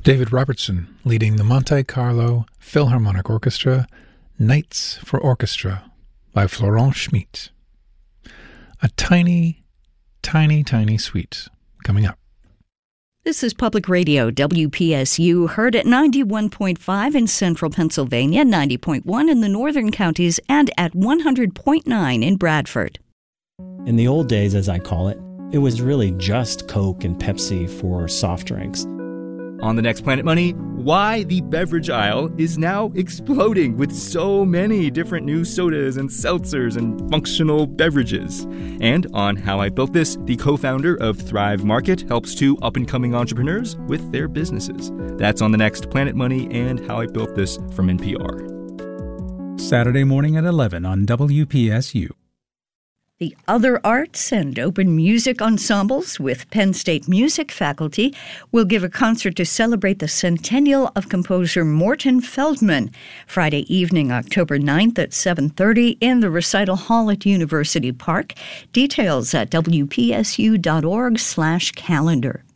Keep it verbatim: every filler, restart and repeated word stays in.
David Robertson leading the Monte Carlo Philharmonic Orchestra, Nights for Orchestra by Florent Schmidt. A tiny, tiny, tiny suite coming up. This is Public Radio, W P S U, heard at ninety-one point five in central Pennsylvania, ninety point one in the northern counties, and at one hundred point nine in Bradford. In the old days, as I call it, it was really just Coke and Pepsi for soft drinks. On the next Planet Money, why the beverage aisle is now exploding with so many different new sodas and seltzers and functional beverages. And on How I Built This, the co-founder of Thrive Market helps two up-and-coming entrepreneurs with their businesses. That's on the next Planet Money and How I Built This from N P R. Saturday morning at eleven on W P S U. The Other Arts and Open Music Ensembles with Penn State music faculty will give a concert to celebrate the centennial of composer Morton Feldman Friday evening, October ninth at seven thirty in the Recital Hall at University Park. Details at W P S U dot org slash calendar.